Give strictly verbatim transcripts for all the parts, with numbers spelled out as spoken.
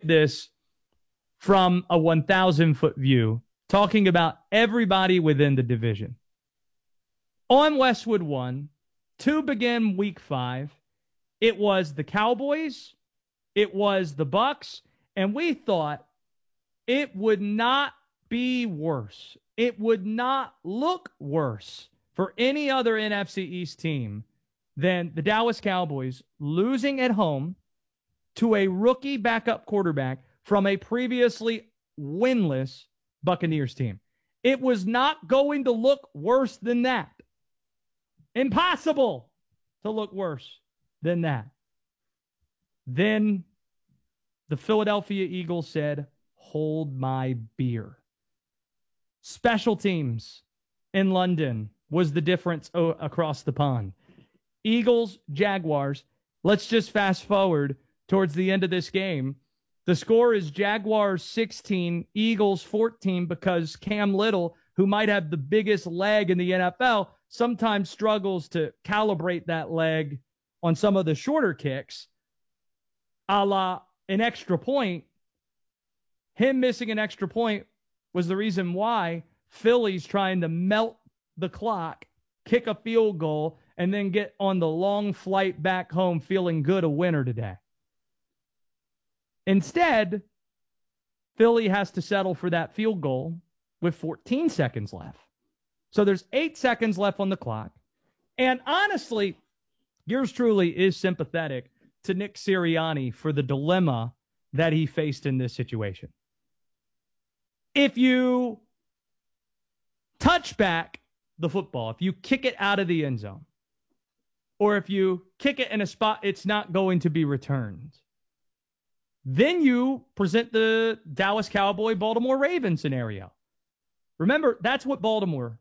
this from a one thousand foot view, talking about everybody within the division. On Westwood One, to begin week five, it was the Cowboys, it was the Bucks, and we thought it would not be worse. It would not look worse for any other N F C East team than the Dallas Cowboys losing at home to a rookie backup quarterback from a previously winless Buccaneers team. It was not going to look worse than that. Impossible to look worse than that. Then the Philadelphia Eagles said, hold my beer. Special teams in London was the difference o- across the pond. Eagles, Jaguars. Let's just fast forward towards the end of this game. The score is Jaguars sixteen, Eagles fourteen, because Cam Little, who might have the biggest leg in the N F L, sometimes struggles to calibrate that leg on some of the shorter kicks, a la an extra point. Him missing an extra point was the reason why Philly's trying to melt the clock, kick a field goal, and then get on the long flight back home feeling good a winner today. Instead, Philly has to settle for that field goal with fourteen seconds left. So there's eight seconds left on the clock. And honestly, yours truly is sympathetic to Nick Sirianni for the dilemma that he faced in this situation. If you touch back the football, if you kick it out of the end zone, or if you kick it in a spot it's not going to be returned, then you present the Dallas Cowboy, Baltimore Raven scenario. Remember, that's what Baltimore,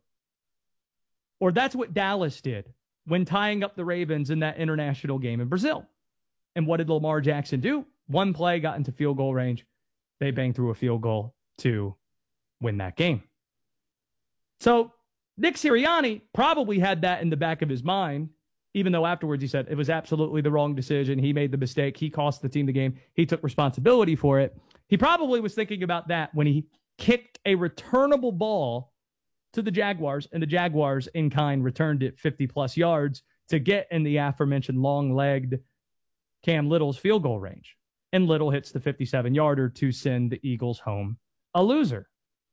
or that's what Dallas did when tying up the Ravens in that international game in Brazil. And what did Lamar Jackson do? One play, got into field goal range. They banged through a field goal to win that game. So Nick Sirianni probably had that in the back of his mind, even though afterwards he said it was absolutely the wrong decision. He made the mistake. He cost the team the game. He took responsibility for it. He probably was thinking about that when he kicked a returnable ball to the Jaguars, and the Jaguars in kind returned it fifty plus yards to get in the aforementioned long-legged Cam Little's field goal range. And Little hits the fifty-seven yarder to send the Eagles home a loser.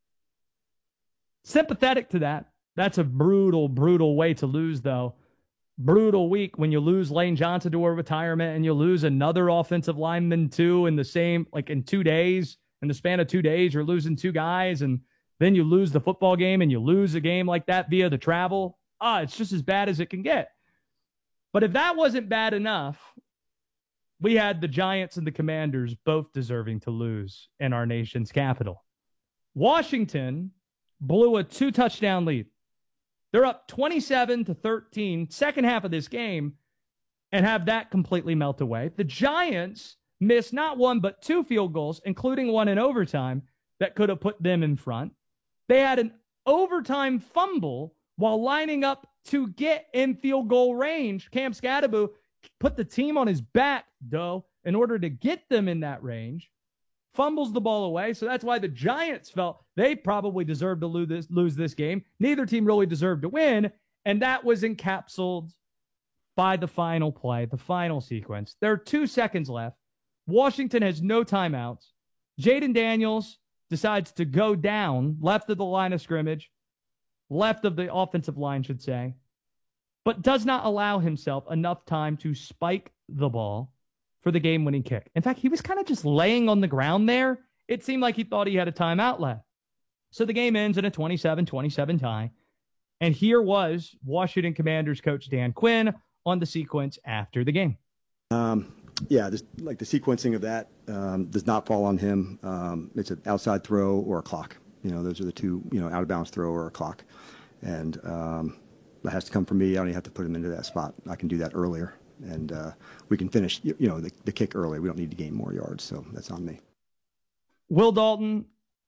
Sympathetic to that. That's a brutal, brutal way to lose, though. Brutal week when you lose Lane Johnson to a retirement and you lose another offensive lineman too in the same, like in two days, in the span of two days, you're losing two guys, and then you lose the football game and you lose a game like that via the travel. Ah, it's just as bad as it can get. But if that wasn't bad enough, we had the Giants and the Commanders both deserving to lose in our nation's capital. Washington blew a two-touchdown lead. They're up twenty-seven to thirteen, second half of this game, and have that completely melt away. The Giants missed not one but two field goals, including one in overtime, that could have put them in front. They had an overtime fumble while lining up to get in field goal range. Cam Scadaboo put the team on his back, though, in order to get them in that range. Fumbles the ball away, so that's why the Giants felt they probably deserved to lose this, lose this game. Neither team really deserved to win, and that was encapsulated by the final play, the final sequence. There are two seconds left. Washington has no timeouts. Jaden Daniels decides to go down left of the line of scrimmage, left of the offensive line, should say, but does not allow himself enough time to spike the ball for the game-winning kick. In fact, he was kind of just laying on the ground there. It seemed like he thought he had a timeout left. So the game ends in a twenty-seven twenty-seven tie. And here was Washington Commanders coach Dan Quinn on the sequence after the game. Um, yeah, just like the sequencing of that um, does not fall on him. Um, it's an outside throw or a clock. You know, those are the two, you know, out of bounds throw or a clock. And um, that has to come from me. I don't even have to put him into that spot. I can do that earlier. And uh, we can finish, you know, the, the kick early. We don't need to gain more yards, so that's on me. Will Dalton,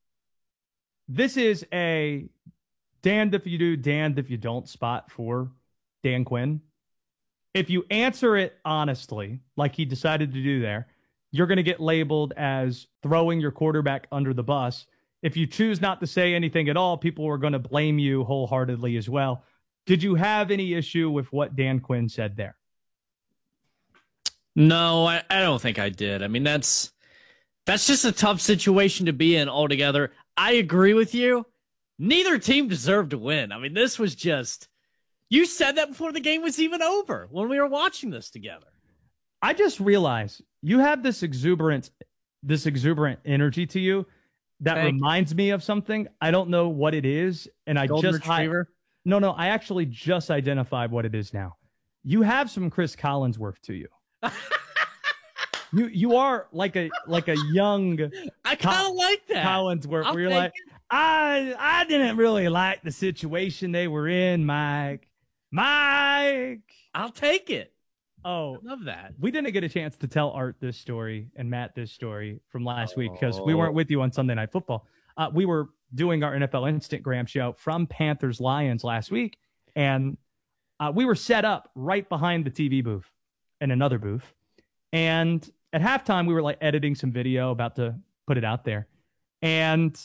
this is a damned if you do, damned if you don't spot for Dan Quinn. If you answer it honestly, like he decided to do there, you're going to get labeled as throwing your quarterback under the bus. If you choose not to say anything at all, people are going to blame you wholeheartedly as well. Did you have any issue with what Dan Quinn said there? No, I, I don't think I did. I mean, that's that's just a tough situation to be in altogether. I agree with you. Neither team deserved to win. I mean, this was just, you said that before the game was even over when we were watching this together. I just realized you have this exuberant, this exuberant energy to you that Thank reminds me of something. I don't know what it is. And I Golden just, Retriever? I, no, no, I actually just identified what it is now. You have some Chris Collinsworth to you. you you are like a like a young I kind of like that. Collinsworth, I'll where you're take like, I I didn't really like the situation they were in, Mike. Mike. I'll take it. Oh, I love that. We didn't get a chance to tell Art this story and Matt this story from last week because we weren't with you on Sunday Night Football. Uh, we were doing our N F L Instagram show from Panthers Lions last week, and uh, we were set up right behind the T V booth in another booth. And at halftime, we were like editing some video, about to put it out there. And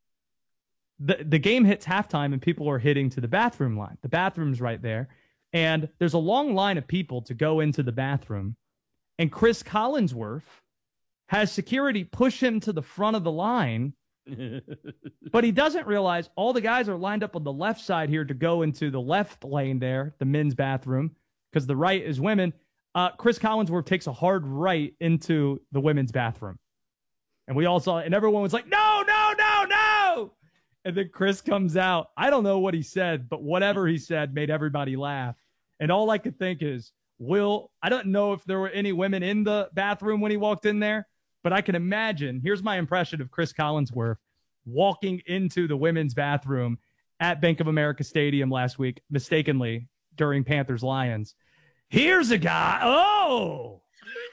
the the game hits halftime and people are hitting to the bathroom line. The bathroom's right there. And there's a long line of people to go into the bathroom. And Chris Collinsworth has security push him to the front of the line. But he doesn't realize all the guys are lined up on the left side here to go into the left lane there, the men's bathroom, because the right is women. Uh, Chris Collinsworth takes a hard right into the women's bathroom. And we all saw it, and everyone was like, no, no, no, no. And then Chris comes out. I don't know what he said, but whatever he said made everybody laugh. And all I could think is, Will, I don't know if there were any women in the bathroom when he walked in there, but I can imagine, here's my impression of Chris Collinsworth walking into the women's bathroom at Bank of America Stadium last week, mistakenly, during Panthers Lions. Here's a guy. Oh,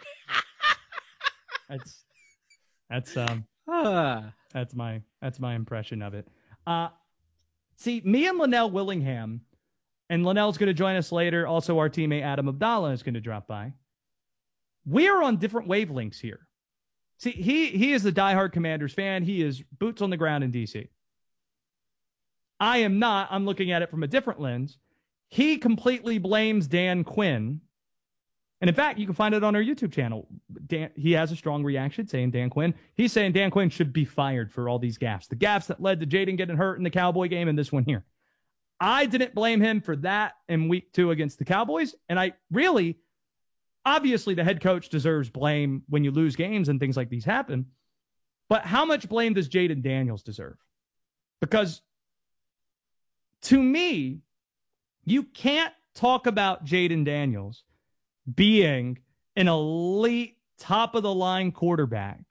that's that's um that's my that's my impression of it. Uh, see, me and Linnell Willingham, and Linnell's going to join us later. Also, our teammate Adam Abdallah is going to drop by. We are on different wavelengths here. See, he he is a diehard Commanders fan. He is boots on the ground in D C. I am not. I'm looking at it from a different lens. He completely blames Dan Quinn. And in fact, you can find it on our YouTube channel. Dan, he has a strong reaction saying Dan Quinn. He's saying Dan Quinn should be fired for all these gaffes. The gaffes that led to Jaden getting hurt in the Cowboy game and this one here. I didn't blame him for that in week two against the Cowboys. And I really, obviously the head coach deserves blame when you lose games and things like these happen. But how much blame does Jaden Daniels deserve? Because to me, you can't talk about Jaden Daniels being an elite, top-of-the-line quarterback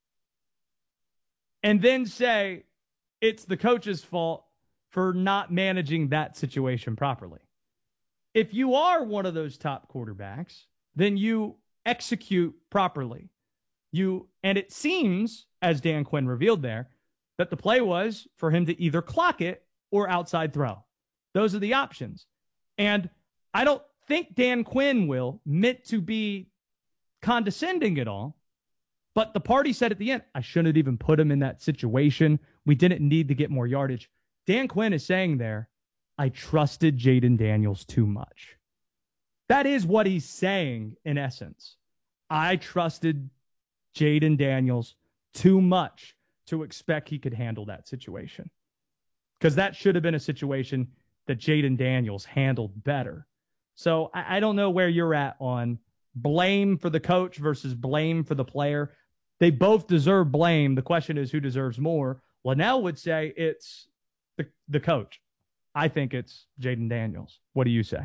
and then say it's the coach's fault for not managing that situation properly. If you are one of those top quarterbacks, then you execute properly. You and it seems, as Dan Quinn revealed there, that the play was for him to either clock it or outside throw. Those are the options. And I don't think Dan Quinn will meant to be condescending at all. But the party said at the end, I shouldn't even put him in that situation. We didn't need to get more yardage. Dan Quinn is saying there, I trusted Jaden Daniels too much. That is what he's saying in essence. I trusted Jaden Daniels too much to expect he could handle that situation. Because that should have been a situation that Jaden Daniels handled better. So I, I don't know where you're at on blame for the coach versus blame for the player. They both deserve blame. The question is who deserves more. Linnell would say it's the, the coach. I think it's Jaden Daniels. What do you say?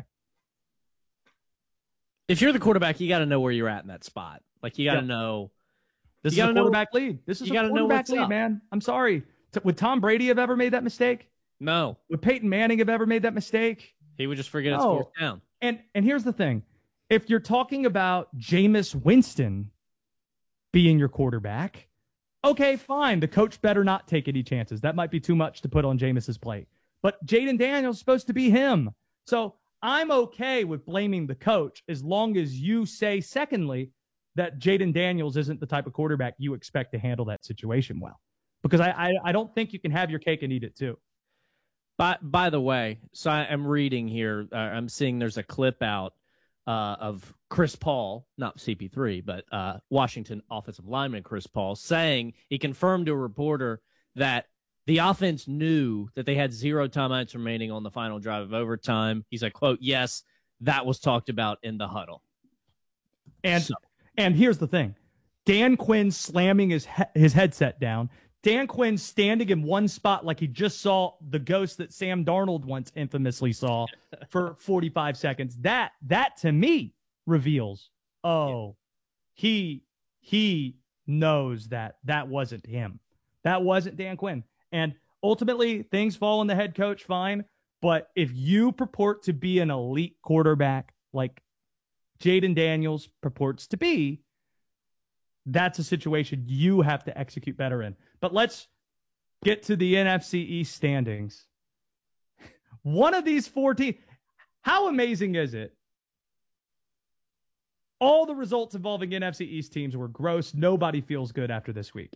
If you're the quarterback, you got to know where you're at in that spot. Like, you got to Yep. know. This You is a gotta know- quarterback lead. This is you a gotta know quarterback what's lead, up. man. I'm sorry. T- Would Tom Brady have ever made that mistake? No, Would Peyton Manning have ever made that mistake? he would just forget it's No. fourth down. And and here's the thing. If you're talking about Jameis Winston being your quarterback, okay, fine. The coach better not take any chances. That might be too much to put on Jameis's plate. But Jaden Daniels is supposed to be him. So I'm okay with blaming the coach as long as you say, secondly, that Jaden Daniels isn't the type of quarterback you expect to handle that situation well. Because I, I, I don't think you can have your cake and eat it too. By, by the way, so I, I'm reading here, uh, I'm seeing there's a clip out uh, of Chris Paul, not C P three, but uh, Washington offensive lineman Chris Paul, saying he confirmed to a reporter that the offense knew that they had zero timeouts remaining on the final drive of overtime. He's like, quote, yes, that was talked about in the huddle. And so. and here's the thing. Dan Quinn slamming his he- his headset down. Dan Quinn standing in one spot like he just saw the ghost that Sam Darnold once infamously saw for forty-five seconds. That, that to me reveals, oh, he, he knows that that wasn't him. That wasn't Dan Quinn. And ultimately, things fall on the head coach, fine. But if you purport to be an elite quarterback like Jaden Daniels purports to be, that's a situation you have to execute better in. But let's get to the N F C East standings. One of these four teams, how amazing is it? All the results involving N F C East teams were gross. Nobody feels good after this week.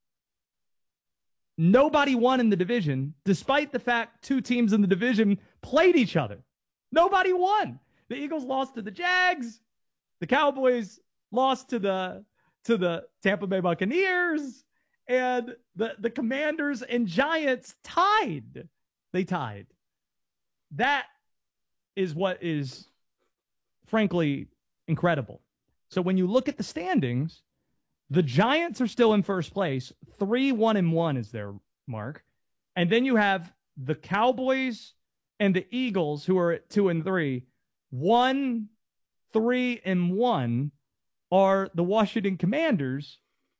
Nobody won in the division, despite the fact two teams in the division played each other. Nobody won. The Eagles lost to the Jags. The Cowboys lost to the to the Tampa Bay Buccaneers. And the, the Commanders and Giants tied. They tied. That is what is, frankly, incredible. So when you look at the standings, the Giants are still in first place. Three, one, and one is their mark. And then you have the Cowboys and the Eagles, who are at two and three. One, three, and one are the Washington Commanders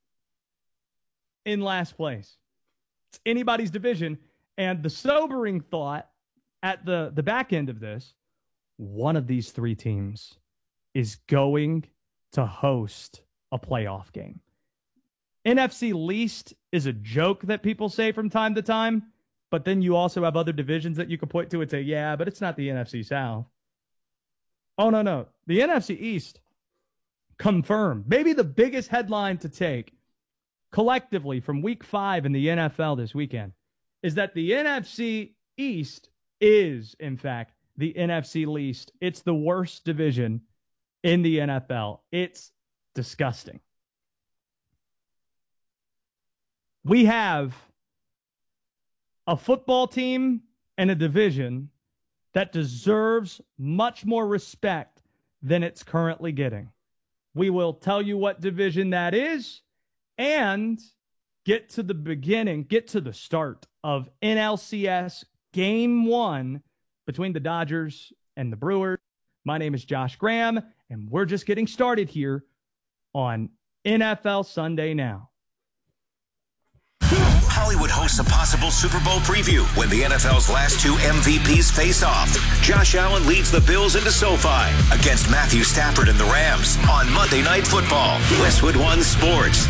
in last place. It's anybody's division. And the sobering thought at the, the back end of this, one of these three teams is going to host a playoff game. N F C least is a joke that people say from time to time, but then you also have other divisions that you can point to and say, yeah, but it's not the N F C South. Oh, no, no. The N F C East confirmed. Maybe the biggest headline to take collectively from week five in the N F L this weekend is that the N F C East is, in fact, the N F C least. It's the worst division in the N F L. It's disgusting. We have a football team and a division that deserves much more respect than it's currently getting. We will tell you what division that is and get to the beginning, get to the start of N L C S Game One between the Dodgers and the Brewers. My name is Josh Graham, and we're just getting started here on N F L Sunday Now. Hollywood hosts a possible Super Bowl preview when the N F L's last two M V Ps face off. Josh Allen leads the Bills into SoFi against Matthew Stafford and the Rams on Monday Night Football. Westwood One Sports.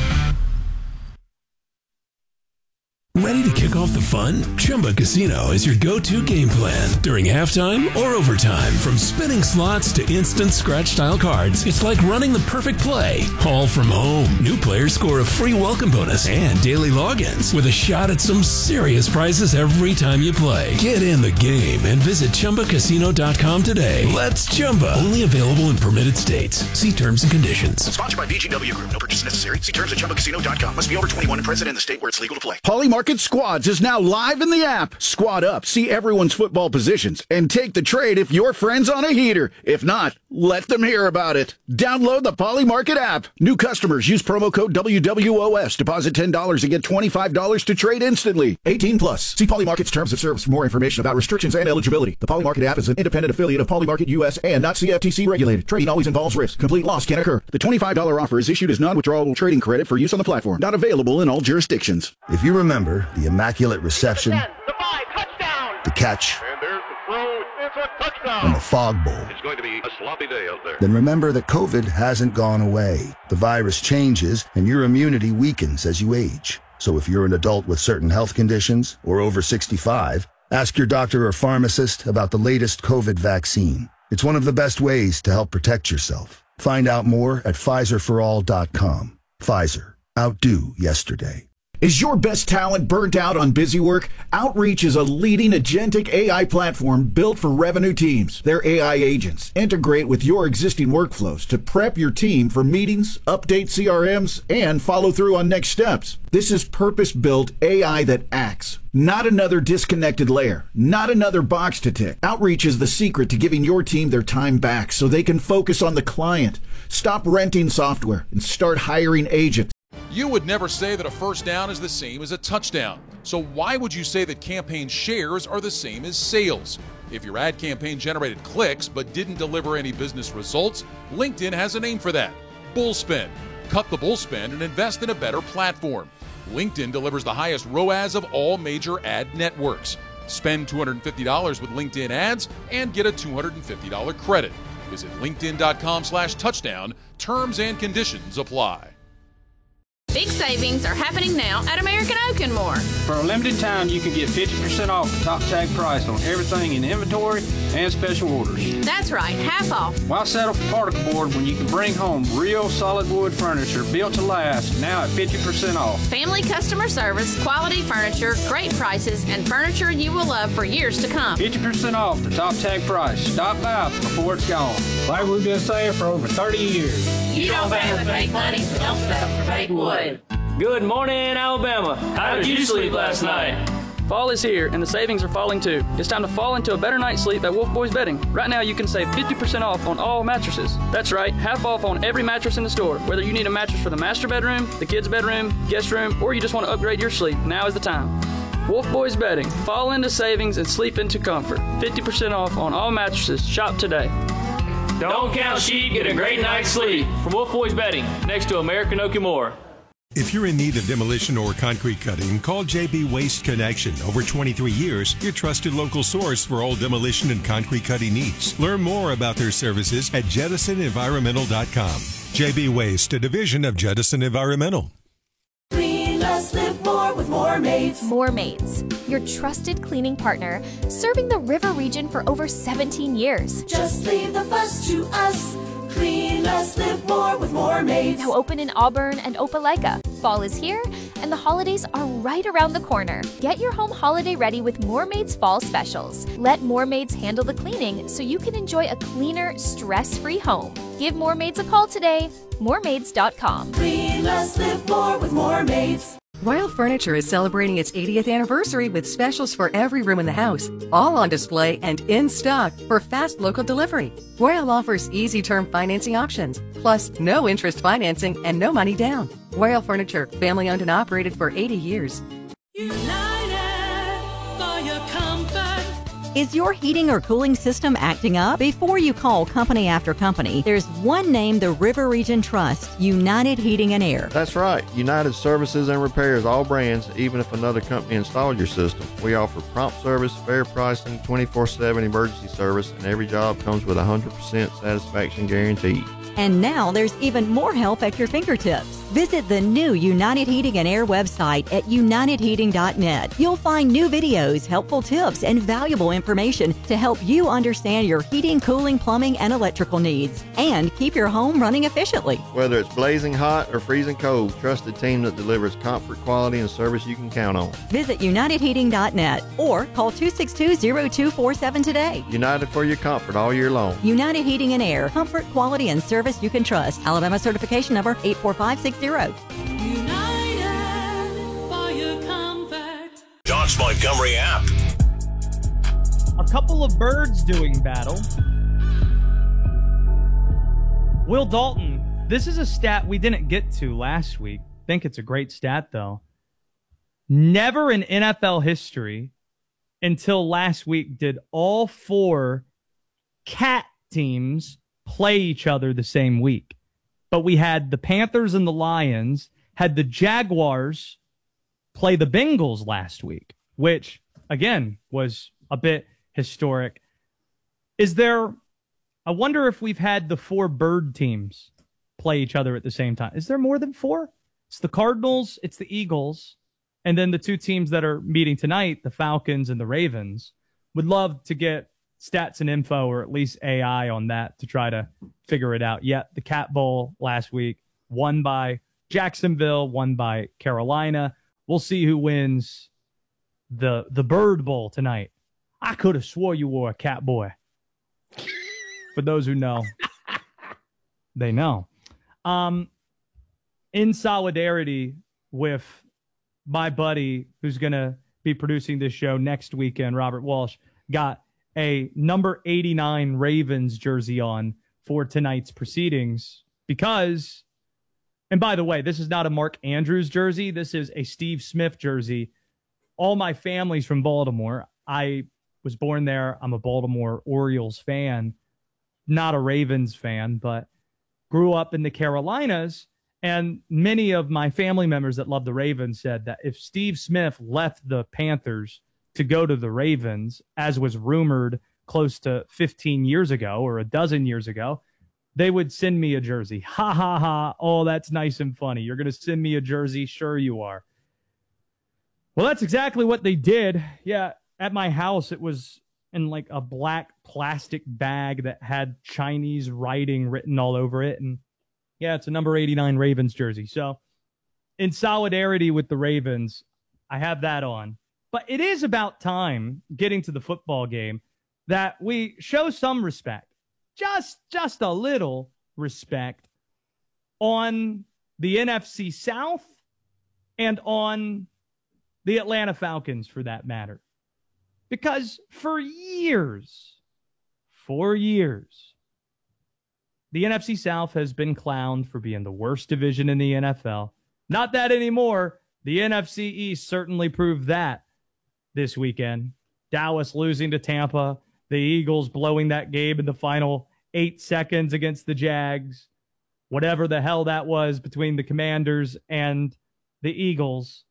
Ready to kick off the fun? Chumba Casino is your go-to game plan during halftime or overtime. From spinning slots to instant scratch-style cards, it's like running the perfect play, all from home. New players score a free welcome bonus and daily logins with a shot at some serious prizes every time you play. Get in the game and visit Chumba Casino dot com today. Let's Chumba. Only available in permitted states. See terms and conditions. Sponsored by B G W Group. No purchase necessary. See terms at Chumba Casino dot com. Must be over twenty-one and present in the state where it's legal to play. Pauly Market Squads is now live in the app. Squad up, see everyone's football positions, and take the trade if your friend's on a heater. If not, let them hear about it. Download the Pauly Market app. New customers use promo code W W O S. Deposit ten dollars and get twenty-five dollars to trade instantly. eighteen plus. See Pauly Market's terms of service for more information about restrictions and eligibility. The Pauly Market app is an independent affiliate of Pauly Market U S and not C F T C regulated. Trading always involves risk. Complete loss can occur. The twenty-five dollars offer is issued as non-withdrawable trading credit for use on the platform. Not available in all jurisdictions. If you remember the immaculate reception, the, ten, the, five, touchdown. the catch, and there's the throw. It's a touchdown. and the fog bowl, it's going to be a sloppy day out there. then remember that COVID hasn't gone away. The virus changes and your immunity weakens as you age. So if you're an adult with certain health conditions or over sixty-five, ask your doctor or pharmacist about the latest COVID vaccine. It's one of the best ways to help protect yourself. Find out more at Pfizer for all dot com. Pfizer. Outdo yesterday. Is your best talent burnt out on busy work? Outreach is a leading agentic A I platform built for revenue teams. Their A I agents integrate with your existing workflows to prep your team for meetings, update C R Ms, and follow through on next steps. This is purpose-built A I that acts, not another disconnected layer, not another box to tick. Outreach is the secret to giving your team their time back so they can focus on the client. Stop renting software and start hiring agents. You would never say that a first down is the same as a touchdown. So why would you say that campaign shares are the same as sales? If your ad campaign generated clicks but didn't deliver any business results, LinkedIn has a name for that: bullspend. Cut the bullspend and invest in a better platform. LinkedIn delivers the highest R O A S of all major ad networks. Spend two hundred fifty dollars with LinkedIn ads and get a two hundred fifty dollars credit. Visit linkedin.com slash touchdown. Terms and conditions apply. Big savings are happening now at American Oak and More. For a limited time, you can get fifty percent off the top tag price on everything in inventory and special orders. That's right, half off. Why settle for particle board when you can bring home real solid wood furniture built to last, now at fifty percent off? Family customer service, quality furniture, great prices, and furniture you will love for years to come. fifty percent off the top tag price. Stop by before it's gone. Like we've been saying for over thirty years. You don't pay with fake money, so don't settle for fake wood. Good morning, Alabama. How did you sleep last night? Fall is here, and the savings are falling too. It's time to fall into a better night's sleep at Wolf Boys Bedding. Right now, you can save fifty percent off on all mattresses. That's right, half off on every mattress in the store. Whether you need a mattress for the master bedroom, the kids' bedroom, guest room, or you just want to upgrade your sleep, now is the time. Wolf Boys Bedding. Fall into savings and sleep into comfort. fifty percent off on all mattresses. Shop today. Don't count sheep, get a great night's sleep. From Wolf Boys Bedding, next to American Oak and More. If you're in need of demolition or concrete cutting, call J B Waste Connection. Over twenty-three years, your trusted local source for all demolition and concrete cutting needs. Learn more about their services at jettison environmental dot com. J B Waste, a division of Jettison Environmental. Clean less, live more with More Mates. More Mates, your trusted cleaning partner, serving the river region for over seventeen years. Just leave the fuss to us. Clean less, live more with More Mates. Now open in Auburn and Opelika. Fall is here, and the holidays are right around the corner. Get your home holiday ready with More Mates Fall Specials. Let More Mates handle the cleaning so you can enjoy a cleaner, stress-free home. Give More Mates a call today. more mates dot com. Clean less, live more with More Mates. Royal Furniture is celebrating its eightieth anniversary with specials for every room in the house, all on display and in stock for fast local delivery. Royal offers easy term financing options, plus no interest financing and no money down. Royal Furniture, family owned and operated for eighty years. United for your comfort. Is your heating or cooling system acting up? Before you call company after company, there's one name the River Region trusts: United Heating and Air. That's right. United services and repairs all brands, even if another company installed your system. We offer prompt service, fair pricing, twenty-four seven emergency service, and every job comes with a one hundred percent satisfaction guarantee. And now there's even more help at your fingertips. Visit the new United Heating and Air website at united heating dot net. You'll find new videos, helpful tips, and valuable information to help you understand your heating, cooling, plumbing, and electrical needs, and keep your home running efficiently. Whether it's blazing hot or freezing cold, trust the team that delivers comfort, quality, and service you can count on. Visit united heating dot net or call two six two, zero two four seven today. United for your comfort all year long. United Heating and Air. Comfort, quality, and service you can trust. Alabama certification number eight four five six zero. United for your comfort. Docs Montgomery app. A couple of birds doing battle. Will Dalton, this is a stat we didn't get to last week. I think it's a great stat, though. Never in N F L history until last week did all four cat teams play each other the same week. But we had the Panthers and the Lions, had the Jaguars play the Bengals last week, which, again, was a bit historic. Is there, I wonder if we've had the four bird teams play each other at the same time. Is there more than four? It's the Cardinals, it's the Eagles, and then the two teams that are meeting tonight, the Falcons and the Ravens. Would love to get stats and info, or at least A I on that to try to figure it out yet. The Cat Bowl last week, won by Jacksonville, won by Carolina. We'll see who wins the the Bird Bowl tonight. I could have swore you were a cat boy. For those who know, they know. Um, in solidarity with my buddy who's going to be producing this show next weekend, Robert Walsh, got a number eighty-nine Ravens jersey on for tonight's proceedings because, and by the way, this is not a Mark Andrews jersey. This is a Steve Smith jersey. All my family's from Baltimore. I was born there. I'm a Baltimore Orioles fan, not a Ravens fan, but grew up in the Carolinas. And many of my family members that love the Ravens said that if Steve Smith left the Panthers to go to the Ravens, as was rumored close to fifteen years ago or a dozen years ago, they would send me a jersey. Ha, ha, ha. Oh, that's nice and funny. You're going to send me a jersey? Sure you are. Well, that's exactly what they did. Yeah, at my house, it was in like a black plastic bag that had Chinese writing written all over it. And yeah, it's a number eighty-nine Ravens jersey. So in solidarity with the Ravens, I have that on. But it is about time, getting to the football game, that we show some respect, just, just a little respect on the N F C South and on the Atlanta Falcons, for that matter. Because for years, for years, the N F C South has been clowned for being the worst division in the N F L. Not that anymore. The N F C East certainly proved that this weekend. Dallas losing to Tampa. The Eagles blowing that game in the final eight seconds against the Jags. Whatever the hell that was between the Commanders and the Eagles.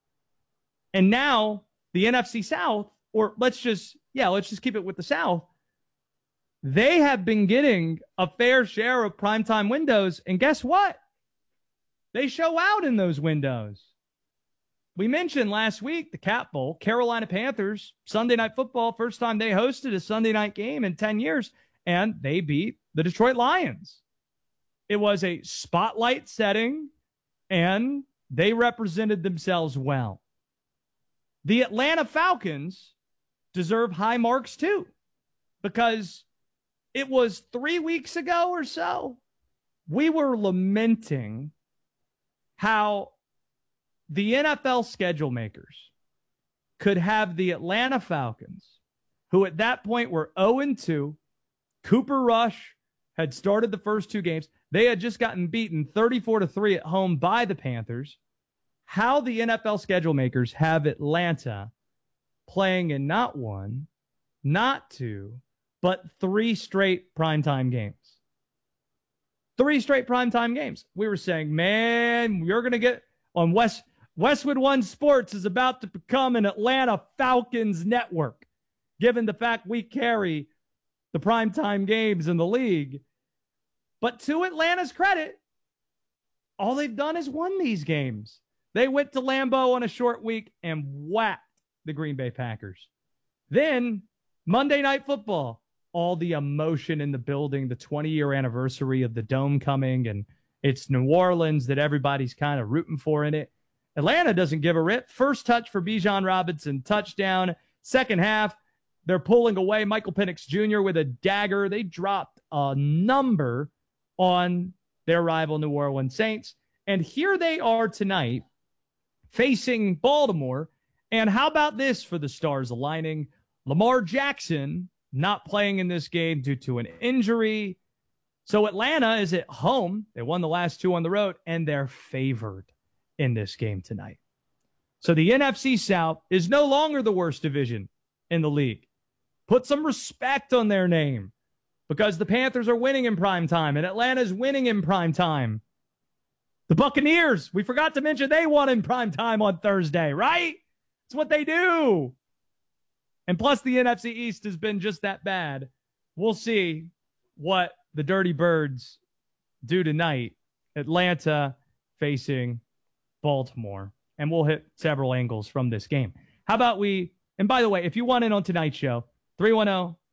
And now the N F C South, or let's just, yeah, let's just keep it with the South. They have been getting a fair share of primetime windows. And guess what? They show out in those windows. We mentioned last week the Cat Bowl, Carolina Panthers, Sunday Night Football, first time they hosted a Sunday night game in ten years, and they beat the Detroit Lions. It was a spotlight setting, and they represented themselves well. The Atlanta Falcons deserve high marks too, because it was three weeks ago or so, we were lamenting how the N F L schedule makers could have the Atlanta Falcons, who at that point were oh and two. Cooper Rush had started the first two games. They had just gotten beaten thirty-four to three at home by the Panthers. How the N F L schedule makers have Atlanta playing in not one, not two, but three straight primetime games. Three straight primetime games. We were saying, man, you're going to get on West Westwood One Sports is about to become an Atlanta Falcons network, given the fact we carry the primetime games in the league. But to Atlanta's credit, all they've done is won these games. They went to Lambeau on a short week and whacked the Green Bay Packers. Then Monday Night Football, all the emotion in the building, the twenty-year anniversary of the Dome coming, and it's New Orleans that everybody's kind of rooting for in it. Atlanta doesn't give a rip. First touch for Bijan Robinson, touchdown. Second half, they're pulling away. Michael Penix Junior with a dagger. They dropped a number on their rival New Orleans Saints. And here they are tonight facing Baltimore. And how about this for the stars aligning? Lamar Jackson not playing in this game due to an injury. So Atlanta is at home. They won the last two on the road, and they're favored in this game tonight. So the N F C South is no longer the worst division in the league. Put some respect on their name, because the Panthers are winning in prime time and Atlanta's winning in prime time. The Buccaneers, we forgot to mention, they won in prime time on Thursday, right? It's what they do. And plus the N F C East has been just that bad. We'll see what the Dirty Birds do tonight. Atlanta facing Baltimore. And we'll hit several angles from this game. How about we, and by the way, if you want in on tonight's show, three one zero,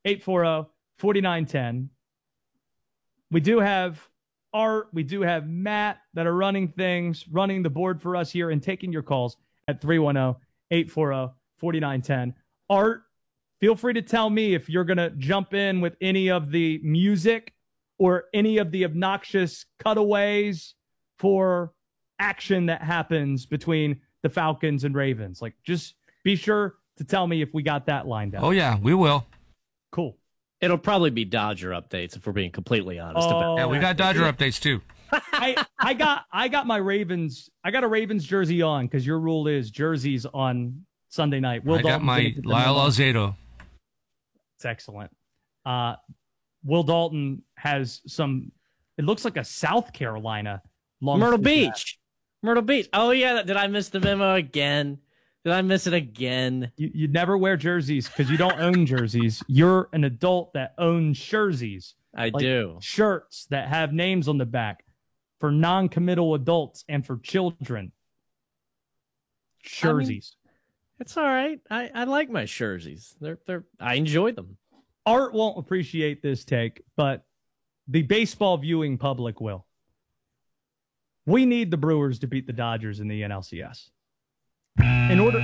eight four zero, four nine one zero. We do have Art, we do have Matt that are running things, running the board for us here and taking your calls at three one zero, eight four zero, four nine one zero. Art, feel free to tell me if you're going to jump in with any of the music or any of the obnoxious cutaways for action that happens between the Falcons and Ravens. Like, just be sure to tell me if we got that lined up. Oh, yeah, we will. Cool. It'll probably be Dodger updates if we're being completely honest. Oh, about Yeah, we got Dodger updates too. I, I got I got my Ravens I got a Ravens jersey on because your rule is jerseys on Sunday night. Will I got Dalton's my gonna get them Lyle on. Alzado. It's excellent. Uh, Will Dalton has some. It looks like a South Carolina long Myrtle sleeve hat. Beach. Myrtle Beach. Oh, yeah. Did I miss the memo again? Did I miss it again? You, you never wear jerseys because you don't own jerseys. You're an adult that owns jerseys. I Like do. Shirts that have names on the back for non-committal adults and for children. Jerseys. I mean, it's all right. I, I like my jerseys. They're they're I enjoy them. Art won't appreciate this take, but the baseball viewing public will. We need the Brewers to beat the Dodgers in the N L C S. In order,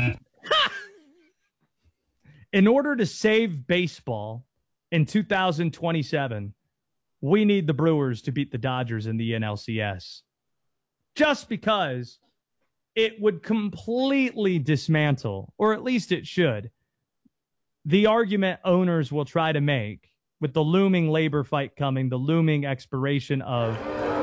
in order to save baseball in two thousand twenty-seven, we need the Brewers to beat the Dodgers in the N L C S. Just because it would completely dismantle, or at least it should, the argument owners will try to make with the looming labor fight coming, the looming expiration of,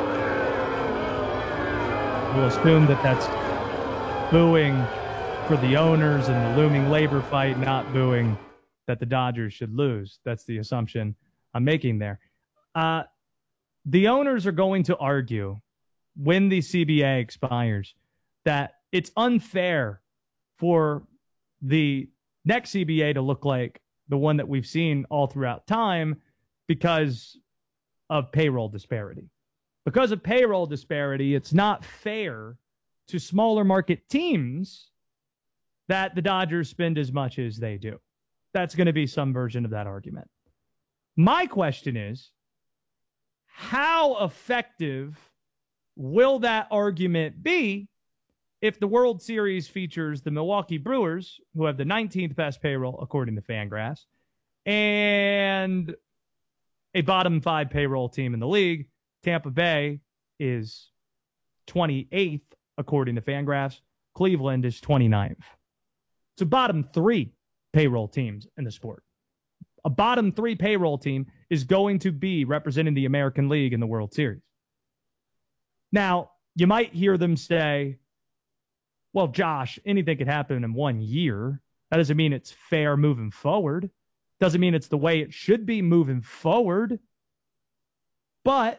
we'll assume that that's booing for the owners and the looming labor fight, not booing that the Dodgers should lose. That's the assumption I'm making there. Uh, the owners are going to argue when the C B A expires that it's unfair for the next C B A to look like the one that we've seen all throughout time because of payroll disparity. Because of payroll disparity, it's not fair to smaller market teams that the Dodgers spend as much as they do. That's going to be some version of that argument. My question is, how effective will that argument be if the World Series features the Milwaukee Brewers, who have the nineteenth best payroll, according to Fangraphs, and a bottom five payroll team in the league? Tampa Bay is twenty-eighth, according to Fangraphs. Cleveland is twenty-ninth. So bottom three payroll teams in the sport. A bottom three payroll team is going to be representing the American League in the World Series. Now, you might hear them say, well, Josh, anything could happen in one year. That doesn't mean it's fair moving forward. Doesn't mean it's the way it should be moving forward. But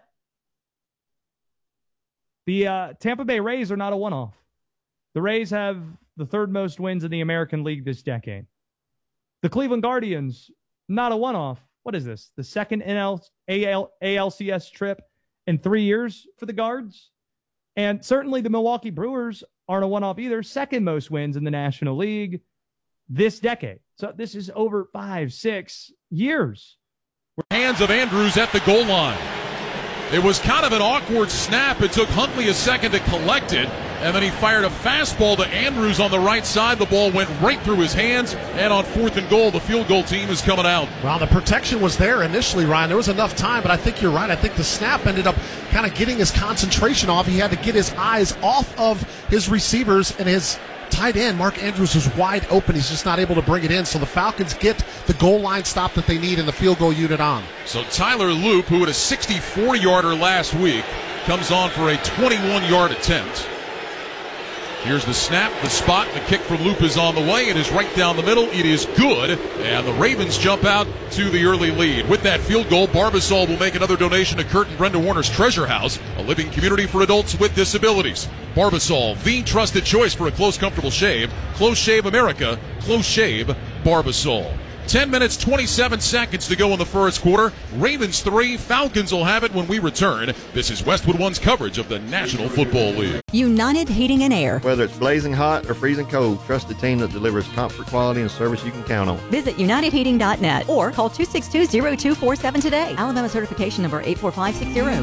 the uh, Tampa Bay Rays are not a one-off. The Rays have the third most wins in the American League this decade. The Cleveland Guardians, not a one-off. What is this? The second N L, A L, A L C S trip in three years for the Guards? And certainly the Milwaukee Brewers aren't a one-off either. Second most wins in the National League this decade. So this is over five, six years. Hands of Andrews at the goal line. It was kind of an awkward snap. It took Huntley a second to collect it, and then he fired a fastball to Andrews on the right side. The ball went right through his hands, and on fourth and goal, the field goal team is coming out. Well, the protection was there initially, Ryan. There was enough time, but I think you're right. I think the snap ended up kind of getting his concentration off. He had to get his eyes off of his receivers, and his tight end, Mark Andrews, was wide open. He's just not able to bring it in. So the Falcons get the goal line stop that they need and the field goal unit on. So Tyler Loop, who had a sixty-four-yarder last week, comes on for a twenty-one-yard attempt. Here's the snap, the spot, the kick from Loop is on the way. It is right down the middle. It is good, and the Ravens jump out to the early lead. With that field goal, Barbasol will make another donation to Kurt and Brenda Warner's Treasure House, a living community for adults with disabilities. Barbasol, the trusted choice for a close, comfortable shave. Close Shave America, Close Shave Barbasol. ten minutes, twenty-seven seconds to go in the first quarter. Ravens three, Falcons will have it when we return. This is Westwood One's coverage of the National Football League. United Heating and Air. Whether it's blazing hot or freezing cold, trust the team that delivers comfort, quality, and service you can count on. Visit united heating dot net or call two six two, zero two four seven today. Alabama certification number eight four five six zero.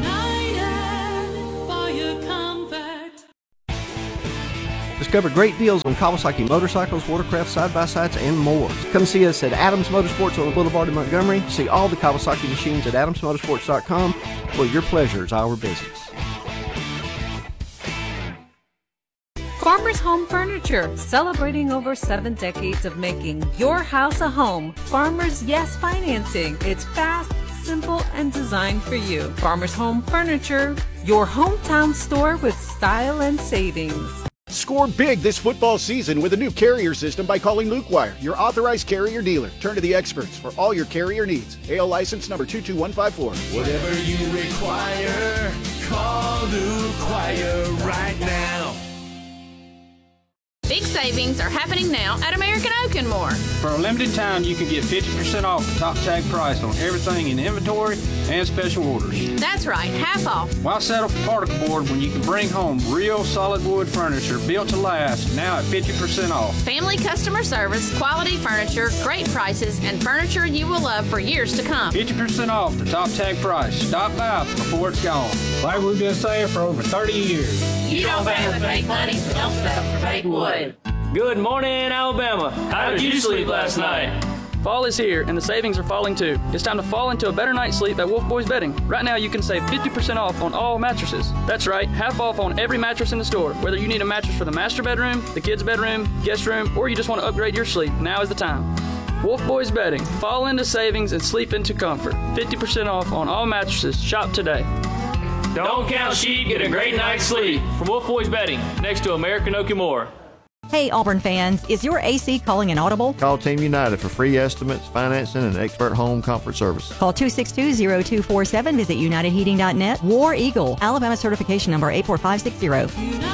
Discover great deals on Kawasaki motorcycles, watercraft, side-by-sides, and more. Come see us at Adams Motorsports on the Boulevard in Montgomery. See all the Kawasaki machines at adams motorsports dot com, where your pleasure is our business. Farmers Home Furniture, celebrating over seven decades of making your house a home. Farmers Yes Financing. It's fast, simple, and designed for you. Farmers Home Furniture, your hometown store with style and savings. Score big this football season with a new carrier system by calling Luke Wire, your authorized carrier dealer. Turn to the experts for all your carrier needs. A L license number two two one five four. Whatever you require, call Luke Wire right now. Big savings are happening now at American Oak and More. For a limited time, you can get fifty percent off the top tag price on everything in inventory and special orders. That's right, half off. Why settle for particle board when you can bring home real solid wood furniture built to last, now at fifty percent off? Family customer service, quality furniture, great prices, and furniture you will love for years to come. fifty percent off the top tag price. Stop by before it's gone. Like we've been saying for over thirty years. You don't pay with fake money, so don't settle for fake wood. Good morning, Alabama. How did you sleep last night? Fall is here, and the savings are falling too. It's time to fall into a better night's sleep at Wolf Boys Bedding. Right now, you can save fifty percent off on all mattresses. That's right, half off on every mattress in the store. Whether you need a mattress for the master bedroom, the kids' bedroom, guest room, or you just want to upgrade your sleep, now is the time. Wolf Boys Bedding. Fall into savings and sleep into comfort. fifty percent off on all mattresses. Shop today. Don't count sheep, get a great night's sleep from Wolf Boys Bedding next to American Oak and More. Hey Auburn fans, is your A C calling an audible? Call Team United for free estimates, financing, and expert home comfort service. Call two six two, zero two four seven. Visit united heating dot net. War Eagle, Alabama certification number eight four five six zero.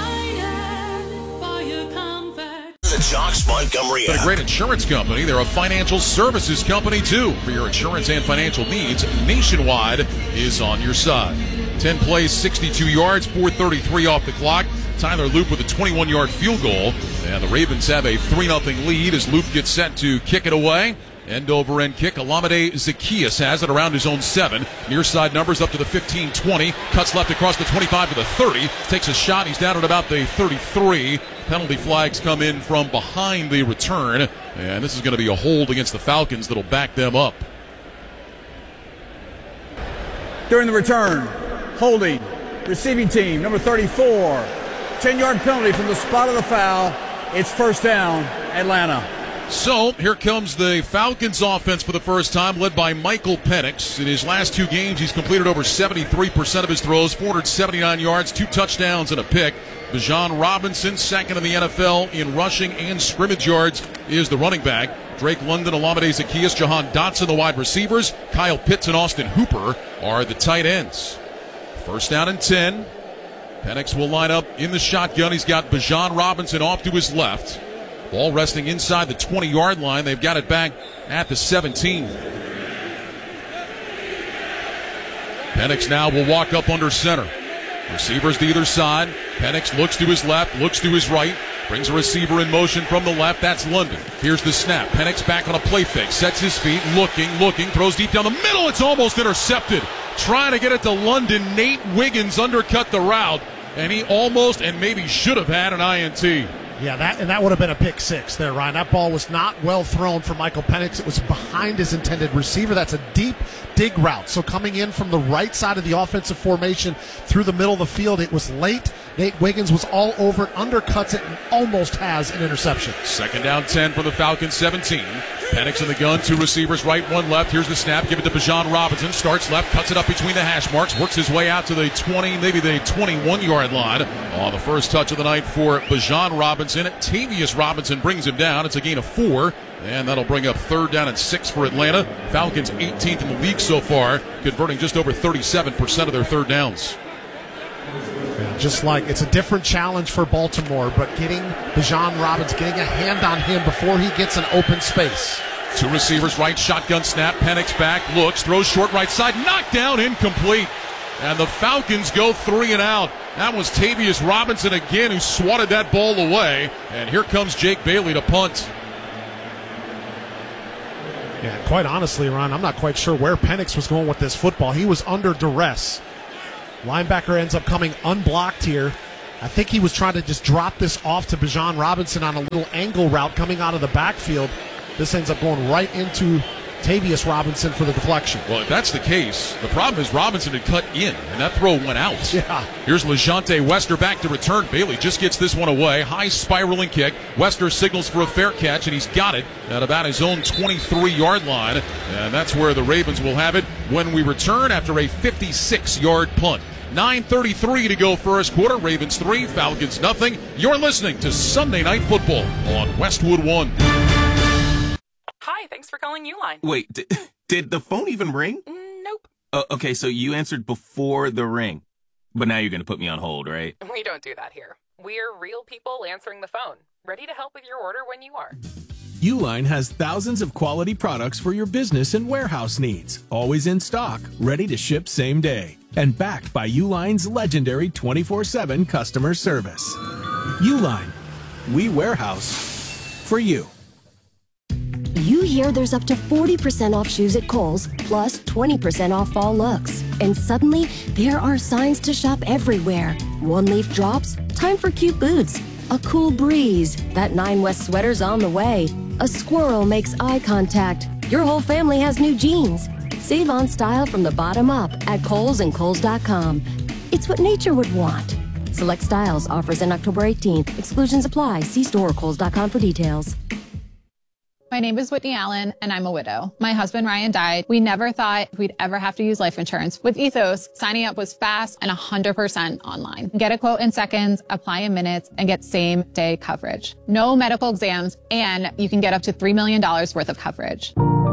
The Jocks Montgomery They're app. a great insurance company. They're a financial services company, too. For your insurance and financial needs, Nationwide is on your side. ten plays, sixty-two yards, four thirty-three off the clock. Tyler Loop with a twenty-one-yard field goal. And the Ravens have a three nothing lead as Loop gets set to kick it away. End over end kick. Olamide Zaccheaus has it around his own seven. Near side numbers up to the fifteen twenty. Cuts left across the twenty-five to the thirty. Takes a shot. He's down at about the thirty-three. Penalty flags come in from behind the return. And this is going to be a hold against the Falcons that'll back them up. During the return, holding, receiving team, number thirty-four. ten-yard penalty from the spot of the foul. It's first down, Atlanta. So here comes the Falcons offense for the first time, led by Michael Penix. In his last two games, he's completed over seventy-three percent of his throws, four hundred seventy-nine yards, two touchdowns, and a pick. Bijan Robinson, second in the N F L in rushing and scrimmage yards, is the running back. Drake London, Olamide Zaccheaus, Jahan Dotson, the wide receivers. Kyle Pitts and Austin Hooper are the tight ends. First down and ten. Penix will line up in the shotgun. He's got Bijan Robinson off to his left. Ball resting inside the twenty-yard line. They've got it back at the seventeen. Penix now will walk up under center. Receivers to either side. Penix looks to his left, looks to his right. Brings a receiver in motion from the left. That's London. Here's the snap. Penix back on a play fake. Sets his feet, looking, looking. Throws deep down the middle. It's almost intercepted. Trying to get it to London. Nate Wiggins undercut the route. And he almost and maybe should have had an I N T. Yeah, that and that would have been a pick six there, Ryan. That ball was not well thrown for Michael Penix. It was behind his intended receiver. That's a deep dig route. So coming in from the right side of the offensive formation through the middle of the field, it was late. Nate Wiggins was all over it, undercuts it, and almost has an interception. Second down ten for the Falcons, seventeen. Penix in the gun, two receivers, right, one left. Here's the snap, give it to Bijan Robinson. Starts left, cuts it up between the hash marks, works his way out to the twenty, maybe the twenty-one-yard line. On the first touch of the night for Bijan Robinson. Tavius Robinson brings him down. It's a gain of four, and that'll bring up third down and six for Atlanta. Falcons eighteenth in the league so far, converting just over thirty-seven percent of their third downs. Yeah, just like it's a different challenge for Baltimore, but getting Bijan Robinson, getting a hand on him before he gets an open space. Two receivers right, shotgun snap, Penix back, looks, throws short right side, knocked down, incomplete. And the Falcons go three and out. That was Tavius Robinson again who swatted that ball away. And here comes Jake Bailey to punt. Yeah, quite honestly, Ron, I'm not quite sure where Penix was going with this football. He was under duress. Linebacker ends up coming unblocked here. I think he was trying to just drop this off to Bijan Robinson on a little angle route coming out of the backfield. This ends up going right into Tavius Robinson for the deflection. Well, if that's the case, the problem is Robinson had cut in, and that throw went out. Yeah. Here's LeJonte Wester back to return. Bailey just gets this one away. High spiraling kick. Wester signals for a fair catch, and he's got it at about his own twenty-three-yard line. And that's where the Ravens will have it when we return after a fifty-six-yard punt. nine thirty-three to go first quarter. Ravens three, Falcons nothing. You're listening to Sunday Night Football on Westwood One. Hi, thanks for calling Uline. Wait, did, did the phone even ring? Nope. Uh, okay, so you answered before the ring. But now you're going to put me on hold, right? We don't do that here. We're real people answering the phone, ready to help with your order when you are. Uline has thousands of quality products for your business and warehouse needs, always in stock, ready to ship same day, and backed by Uline's legendary twenty-four seven customer service. Uline, we warehouse for you. You hear there's up to forty percent off shoes at Kohl's, plus twenty percent off fall looks. And suddenly, there are signs to shop everywhere. One leaf drops, time for cute boots. A cool breeze, that Nine West sweater's on the way. A squirrel makes eye contact. Your whole family has new jeans. Save on style from the bottom up at Kohl's and Kohl's dot com. It's what nature would want. Select styles, offers in October eighteenth. Exclusions apply. See store or Kohl's dot com for details. My name is Whitney Allen, and I'm a widow. My husband, Ryan, died. We never thought we'd ever have to use life insurance. With Ethos, signing up was fast and one hundred percent online. Get a quote in seconds, apply in minutes, and get same-day coverage. No medical exams, and you can get up to three million dollars worth of coverage.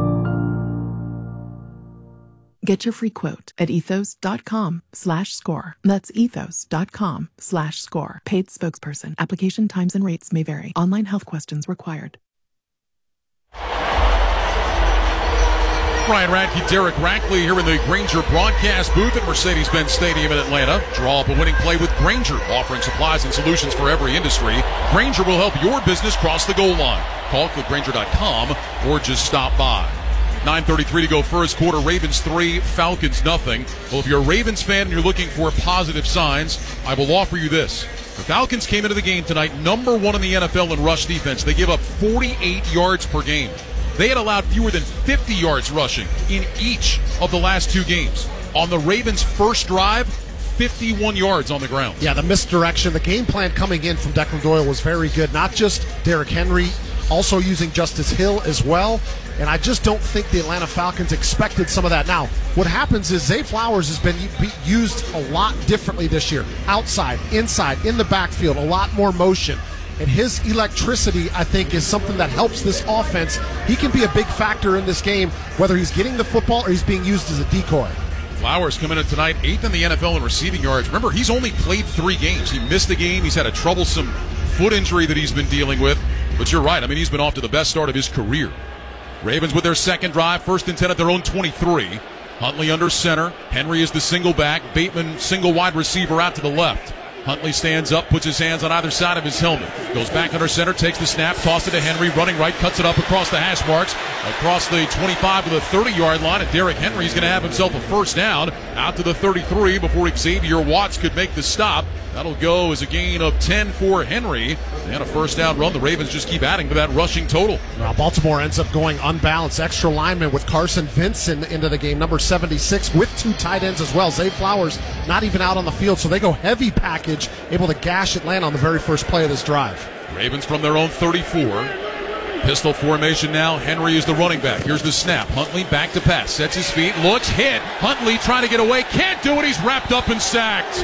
Get your free quote at ethos.com slash score. That's ethos.com slash score. Paid spokesperson. Application times and rates may vary. Online health questions required. Ryan Radke, Derek Rackley here in the Grainger broadcast booth at Mercedes-Benz Stadium in Atlanta. Draw up a winning play with Grainger, offering supplies and solutions for every industry. Grainger will help your business cross the goal line. Call click grainger dot com or just stop by. nine thirty-three to go first quarter. Ravens three, Falcons nothing. Well, if you're a Ravens fan and you're looking for positive signs, I will offer you this. The Falcons came into the game tonight number one in the N F L in rush defense. They give up forty-eight yards per game. They had allowed fewer than fifty yards rushing in each of the last two games. On the Ravens' first drive, fifty-one yards on the ground. Yeah, the misdirection, the game plan coming in from Declan Doyle was very good. Not just Derrick Henry, also using Justice Hill as well. And I just don't think the Atlanta Falcons expected some of that. Now, what happens is Zay Flowers has been used a lot differently this year. Outside, inside, in the backfield, a lot more motion. And his electricity, I think, is something that helps this offense. He can be a big factor in this game, whether he's getting the football or he's being used as a decoy. Flowers coming in tonight, eighth in the N F L in receiving yards. Remember, he's only played three games. He missed a game. He's had a troublesome foot injury that he's been dealing with. But you're right. I mean, he's been off to the best start of his career. Ravens with their second drive, first and ten at their own twenty-three. Huntley under center. Henry is the single back. Bateman single wide receiver out to the left. Huntley stands up, puts his hands on either side of his helmet. Goes back under center, takes the snap, tosses it to Henry, running right, cuts it up across the hash marks, across the twenty-five to the thirty-yard line, and Derrick Henry's going to have himself a first down out to the thirty-three before Xavier Watts could make the stop. That'll go as a gain of ten for Henry, and a first down run. The Ravens just keep adding to that rushing total. Now, Baltimore ends up going unbalanced. Extra lineman with Carson Vincent into the game, number seventy-six, with two tight ends as well. Zay Flowers not even out on the field, so they go heavy package, able to gash Atlanta on the very first play of this drive. Ravens from their own thirty-four. Pistol formation now. Henry is the running back. Here's the snap. Huntley back to pass. Sets his feet. Looks. Hit. Huntley trying to get away. Can't do it. He's wrapped up and sacked.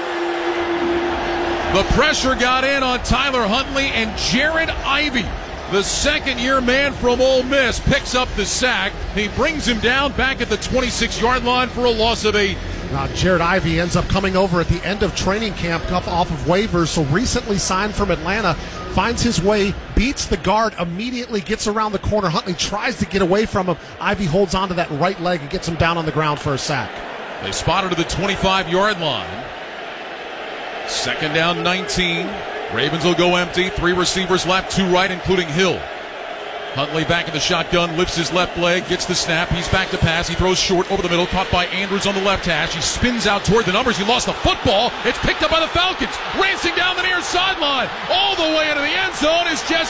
The pressure got in on Tyler Huntley, and Jared Ivey, the second-year man from Ole Miss, picks up the sack. He brings him down back at the twenty-six-yard line for a loss of eight. Uh, Jared Ivey ends up coming over at the end of training camp off of waivers, so recently signed from Atlanta, finds his way, beats the guard, immediately gets around the corner. Huntley tries to get away from him. Ivey holds onto that right leg and gets him down on the ground for a sack. They spotted to the twenty-five-yard line. Second down, nineteen. Ravens will go empty. Three receivers left, two right, including Hill. Huntley back in the shotgun, lifts his left leg, gets the snap. He's back to pass. He throws short over the middle, caught by Andrews on the left hash. He spins out toward the numbers. He lost the football. It's picked up by the Falcons. Racing down the near sideline. All the way into the end zone is Jesse